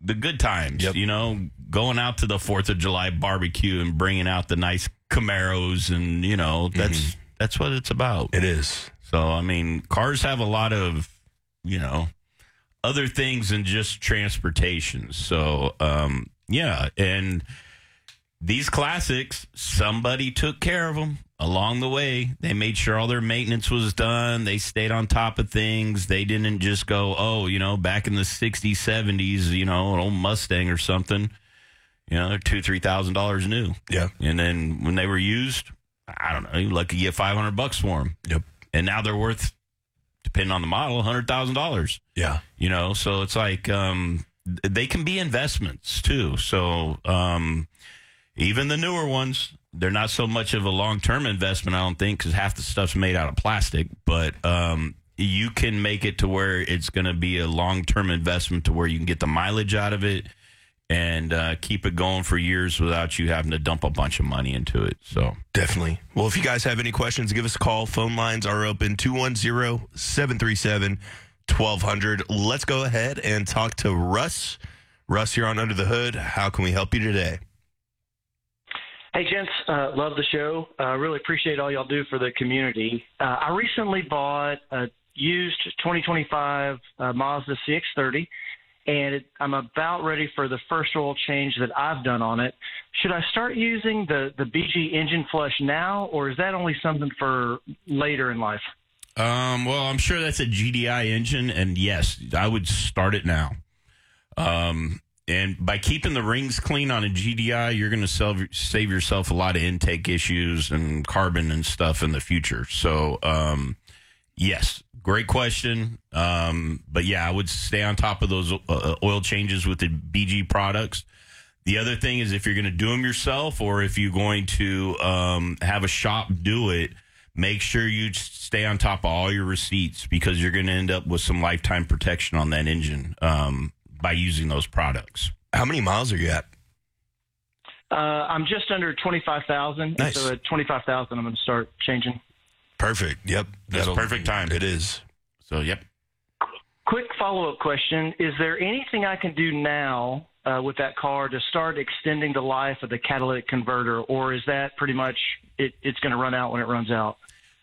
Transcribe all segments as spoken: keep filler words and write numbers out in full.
the good times, Yep. you know, going out to the fourth of July barbecue and bringing out the nice Camaros, and, you know, that's mm-hmm. that's what it's about. It is. So, I mean, cars have a lot of, you know, other things than just transportation. So, um, yeah, and these classics, somebody took care of them along the way. They made sure all their maintenance was done. They stayed on top of things. They didn't just go, oh, you know, back in the sixties, seventies, you know, an old Mustang or something, you know, they're two thousand dollars, three thousand dollars new. Yeah. And then when they were used, I don't know, you're lucky to get five hundred bucks for them. Yep. And now they're worth, depending on the model, one hundred thousand dollars. Yeah. You know, so it's like um, they can be investments too. So um, even the newer ones, they're not so much of a long-term investment, I don't think, because half the stuff's made out of plastic. But um, you can make it to where it's going to be a long-term investment to where you can get the mileage out of it and uh, keep it going for years without you having to dump a bunch of money into it. So definitely. Well, if you guys have any questions, give us a call. Phone lines are open, two one zero, seven three seven, one two zero zero. Let's go ahead and talk to Russ. Russ, you're on Under the Hood. How can we help you today? Hey, gents. Uh, love the show. Uh, really appreciate all y'all do for the community. Uh, I recently bought a used twenty twenty-five uh, Mazda C X thirty. And it, I'm about ready for the first oil change that I've done on it. Should I start using the, the B G engine flush now, or is that only something for later in life? Um, well, I'm sure that's a G D I engine, and yes, I would start it now. Um, and by keeping the rings clean on a G D I, you're going to save yourself a lot of intake issues and carbon and stuff in the future. So, um, yes. Great question. Um, but, yeah, I would stay on top of those uh, oil changes with the B G products. The other thing is if you're going to do them yourself or if you're going to um, have a shop do it, make sure you stay on top of all your receipts because you're going to end up with some lifetime protection on that engine um, by using those products. How many miles are you at? Uh, I'm just under twenty-five thousand. Nice. So at twenty-five thousand, I'm going to start changing. Perfect. Yep. That's perfect time. It is. So, yep. Quick follow-up question. Is there anything I can do now uh, with that car to start extending the life of the catalytic converter, or is that pretty much it, it's going to run out when it runs out?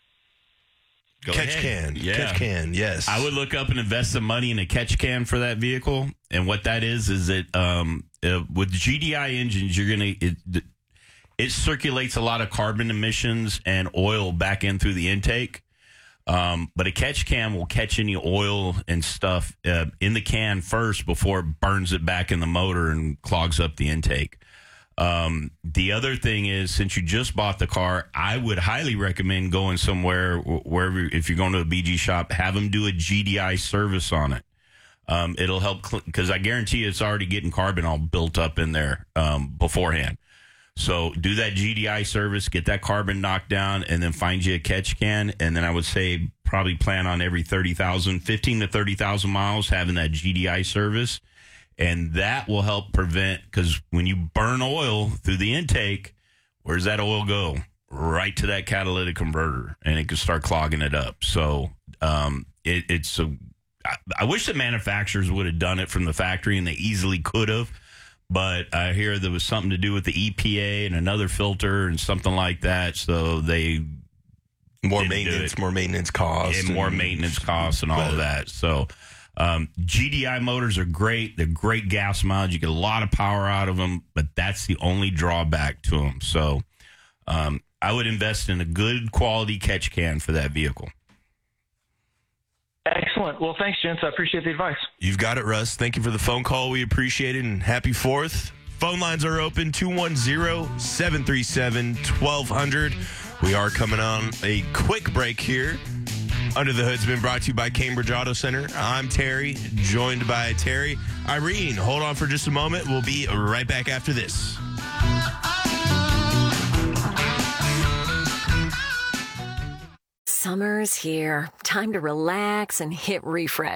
Go catch ahead. can. Yeah. Catch can, yes. I would look up and invest some money in a catch can for that vehicle. And what that is, is that um, uh, with G D I engines, you're going to... It, It circulates a lot of carbon emissions and oil back in through the intake. Um, but a catch can will catch any oil and stuff uh, in the can first before it burns it back in the motor and clogs up the intake. Um, the other thing is, since you just bought the car, I would highly recommend going somewhere, wherever, if you're going to a B G shop, have them do a G D I service on it. Um, it'll help, because I guarantee you it's already getting carbon all built up in there um, beforehand. So do that G D I service, get that carbon knocked down, and then find you a catch can. And then I would say probably plan on every thirty thousand, fifteen to thirty thousand miles having that G D I service. And that will help prevent, because when you burn oil through the intake, where's that oil go? Right to that catalytic converter, and it can start clogging it up. So um, it, it's a, I, I wish the manufacturers would have done it from the factory, and they easily could have. But I hear there was something to do with the E P A and another filter and something like that. So they more maintenance, more maintenance costs, and more and, maintenance costs and all of that. So um, G D I motors are great. They're great gas mileage. You get a lot of power out of them, but that's the only drawback to them. So um, I would invest in a good quality catch can for that vehicle. Excellent. Well, thanks, gents. I appreciate the advice. You've got it, Russ. Thank you for the phone call. We appreciate it, and happy fourth. Phone lines are open, two one zero, seven three seven, one two zero zero. We are coming on a quick break here. Under the Hood's been brought to you by Cambridge Auto Center. I'm Terry, joined by Terry. Irene, hold on for just a moment. We'll be right back after this. Summer's here. Time to relax and hit refresh.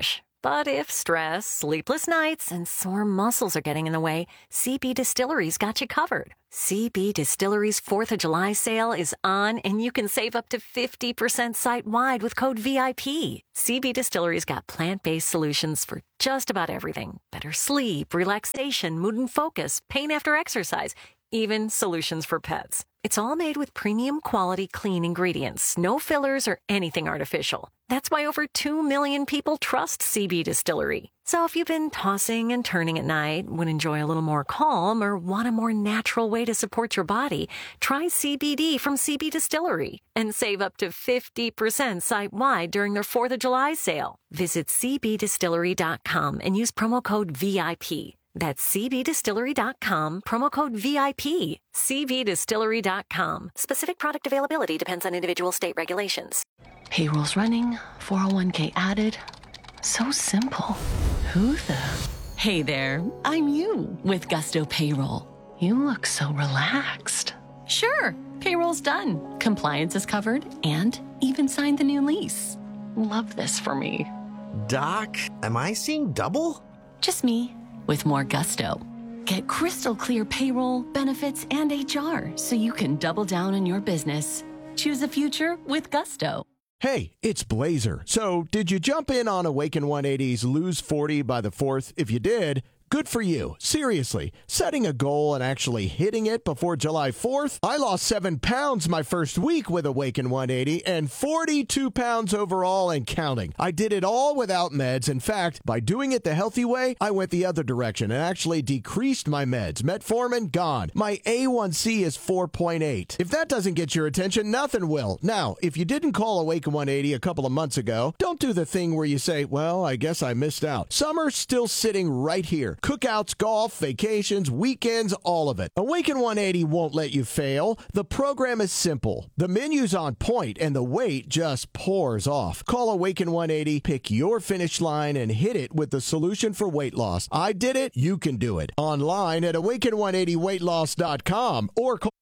But if stress, sleepless nights, and sore muscles are getting in the way, C B Distillery's got you covered. C B Distillery's fourth of July sale is on, and you can save up to fifty percent site-wide with code V I P. C B Distillery's got plant-based solutions for just about everything. Better sleep, relaxation, mood and focus, pain after exercise, even solutions for pets. It's all made with premium quality clean ingredients, no fillers or anything artificial. That's why over two million people trust C B Distillery. So if you've been tossing and turning at night, would enjoy a little more calm, or want a more natural way to support your body, try C B D from C B Distillery and save up to fifty percent site-wide during their fourth of July sale. Visit c b distillery dot com and use promo code V I P. That's c b distillery dot com, promo code V I P. c b distillery dot com. Specific product availability depends on individual state regulations. Payroll's running, four oh one k added. So simple. Who the? Hey there, I'm you with Gusto Payroll. You look so relaxed. Sure, payroll's done. Compliance is covered and even signed the new lease. Love this for me. Doc, am I seeing double? Just me. With more gusto. Get crystal clear payroll, benefits, and H R so you can double down on your business. Choose a future with gusto. Hey, it's Blazer. So, did you jump in on Awaken one eighty's Lose forty by the fourth? If you did, good for you. Seriously, setting a goal and actually hitting it before July fourth? I lost seven pounds my first week with Awaken one eighty and forty-two pounds overall and counting. I did it all without meds. In fact, by doing it the healthy way, I went the other direction and actually decreased my meds. Metformin, gone. My A one C is four point eight. If that doesn't get your attention, nothing will. Now, if you didn't call Awaken one eighty a couple of months ago, don't do the thing where you say, well, I guess I missed out. Summer's still sitting right here. Cookouts, golf, vacations, weekends, all of it. Awaken one eighty won't let you fail. The program is simple. The menu's on point, and the weight just pours off. Call Awaken one eighty, pick your finish line, and hit it with the solution for weight loss. I did it. You can do it. Online at awaken one eighty weight loss dot com or call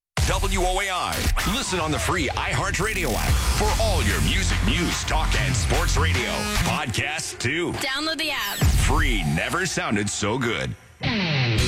W O A I. Listen on the free iHeartRadio app for all your music, news, talk, and sports radio. Podcasts, too. Download the app. Free never sounded so good.